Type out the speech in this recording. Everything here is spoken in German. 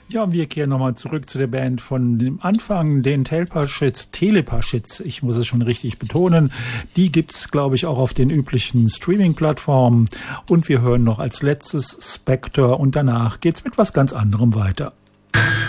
Ja, und wir kehren nochmal zurück zu der Band von dem Anfang, den Telepashits, ich muss es schon richtig betonen. Die gibt's, glaube ich, auch auf den üblichen Streaming-Plattformen. Und wir hören noch als letztes Spectre und danach geht's mit was ganz anderem weiter.